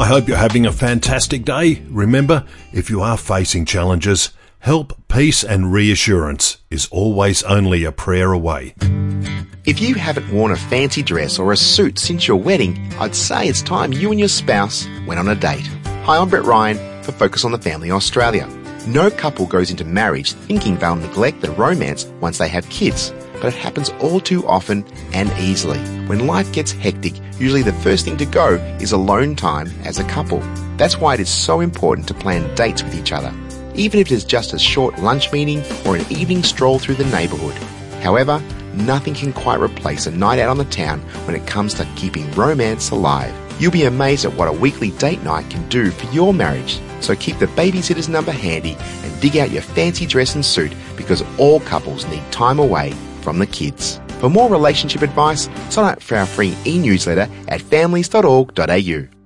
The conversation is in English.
I hope you're having a fantastic day. Remember, if you are facing challenges, help, peace and reassurance is always only a prayer away. If you haven't worn a fancy dress or a suit since your wedding, I'd say it's time you and your spouse went on a date. Hi, I'm Brett Ryan for Focus on the Family Australia. No couple goes into marriage thinking they'll neglect the romance once they have kids, but it happens all too often and easily. When life gets hectic, usually the first thing to go is alone time as a couple. That's why it is so important to plan dates with each other, even if it is just a short lunch meeting or an evening stroll through the neighbourhood. However, nothing can quite replace a night out on the town when it comes to keeping romance alive. You'll be amazed at what a weekly date night can do for your marriage. So keep the babysitter's number handy and dig out your fancy dress and suit, because all couples need time away from the kids. For more relationship advice, sign up for our free e-newsletter at families.org.au.